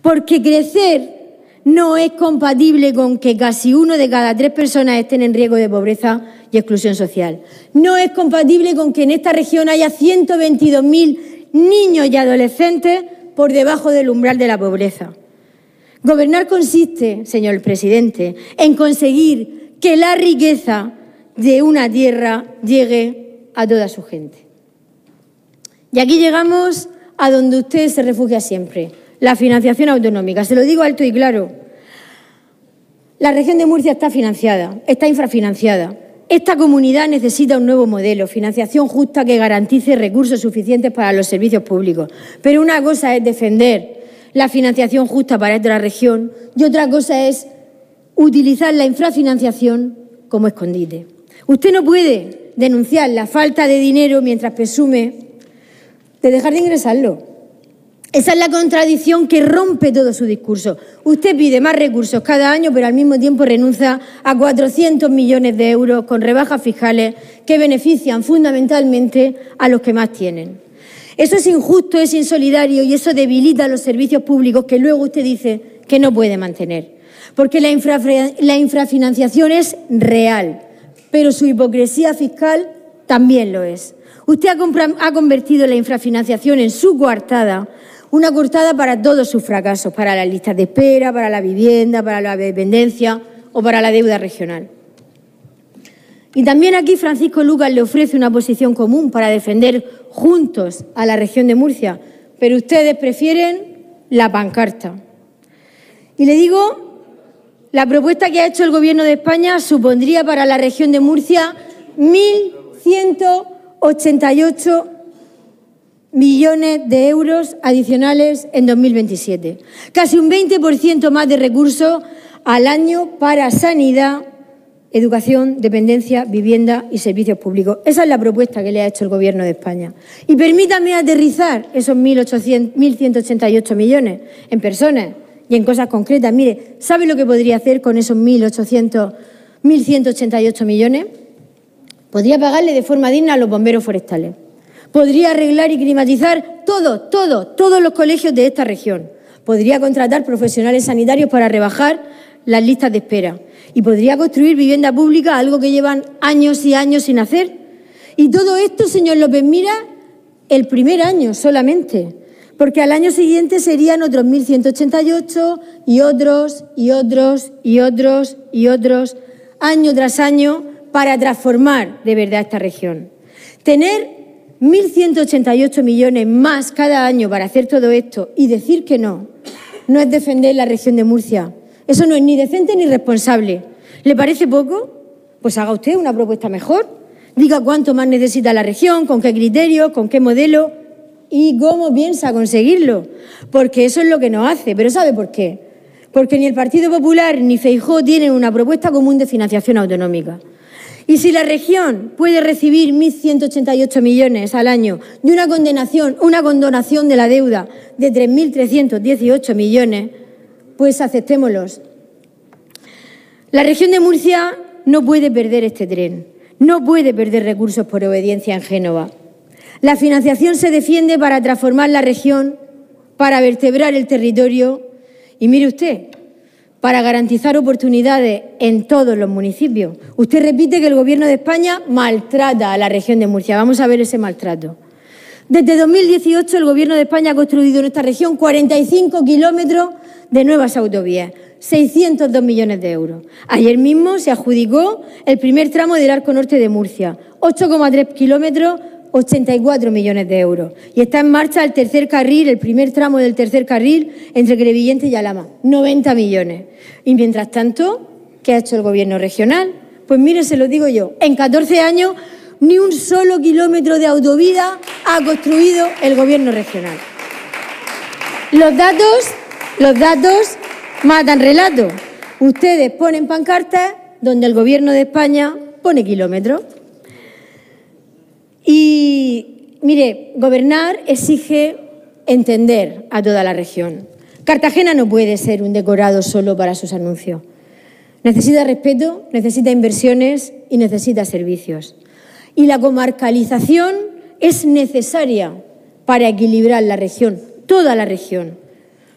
porque crecer no es compatible con que casi 1 de cada 3 personas estén en riesgo de pobreza y exclusión social. No es compatible con que en esta región haya 122.000 niños y adolescentes por debajo del umbral de la pobreza. Gobernar consiste, señor presidente, en conseguir que la riqueza de una tierra llegue a toda su gente. Y aquí llegamos a donde usted se refugia siempre, la financiación autonómica. Se lo digo alto y claro. La región de Murcia está financiada, está infrafinanciada. Esta comunidad necesita un nuevo modelo, financiación justa que garantice recursos suficientes para los servicios públicos. Pero una cosa es defender la financiación justa para esta región y otra cosa es utilizar la infrafinanciación como escondite. Usted no puede denunciar la falta de dinero mientras presume de dejar de ingresarlo. Esa es la contradicción que rompe todo su discurso. Usted pide más recursos cada año, pero al mismo tiempo renuncia a 400 millones de euros con rebajas fiscales que benefician fundamentalmente a los que más tienen. Eso es injusto, es insolidario y eso debilita los servicios públicos que luego usted dice que no puede mantener. Porque la infrafinanciación es real, pero su hipocresía fiscal también lo es. Usted ha convertido la infrafinanciación en su coartada, una coartada para todos sus fracasos, para las listas de espera, para la vivienda, para la dependencia o para la deuda regional. Y también aquí Francisco Lucas le ofrece una posición común para defender juntos a la región de Murcia, pero ustedes prefieren la pancarta. Y le digo, la propuesta que ha hecho el Gobierno de España supondría para la región de Murcia 1.188 millones de euros adicionales en 2027. Casi un 20% más de recursos al año para sanidad, educación, dependencia, vivienda y servicios públicos. Esa es la propuesta que le ha hecho el Gobierno de España. Y permítame aterrizar esos 1.188 millones en personas y en cosas concretas. Mire, ¿sabe lo que podría hacer con esos 1.188 millones? Podría pagarle de forma digna a los bomberos forestales. Podría arreglar y climatizar todos los colegios de esta región. Podría contratar profesionales sanitarios para rebajar las listas de espera. Y podría construir vivienda pública, algo que llevan años y años sin hacer. Y todo esto, señor López Miras, el primer año solamente. Porque al año siguiente serían otros 1.188 y otros, año tras año, para transformar de verdad esta región. Tener 1.188 millones más cada año para hacer todo esto y decir que no es defender la región de Murcia. Eso no es ni decente ni responsable. ¿Le parece poco? Pues haga usted una propuesta mejor. Diga cuánto más necesita la región, con qué criterio, con qué modelo y cómo piensa conseguirlo. Porque eso es lo que nos hace. ¿Pero sabe por qué? Porque ni el Partido Popular ni Feijóo tienen una propuesta común de financiación autonómica. Y si la región puede recibir 1.188 millones al año y una condonación de la deuda de 3.318 millones, pues aceptémoslos. La región de Murcia no puede perder este tren, no puede perder recursos por obediencia en Génova. La financiación se defiende para transformar la región, para vertebrar el territorio y mire usted, para garantizar oportunidades en todos los municipios. Usted repite que el Gobierno de España maltrata a la región de Murcia. Vamos a ver ese maltrato. Desde 2018 el Gobierno de España ha construido en esta región 45 kilómetros de nuevas autovías, 602 millones de euros. Ayer mismo se adjudicó el primer tramo del Arco Norte de Murcia, 8,3 kilómetros, 84 millones de euros. Y está en marcha el tercer carril, el primer tramo del tercer carril entre Crevillente y Alhama, 90 millones. Y mientras tanto, ¿qué ha hecho el Gobierno regional? Pues mire, se lo digo yo, en 14 años ni un solo kilómetro de autovía ha construido el Gobierno regional. Los datos matan relatos. Ustedes ponen pancartas donde el Gobierno de España pone kilómetros. Y, mire, gobernar exige entender a toda la región. Cartagena no puede ser un decorado solo para sus anuncios. Necesita respeto, necesita inversiones y necesita servicios. Y la comarcalización es necesaria para equilibrar la región, toda la región.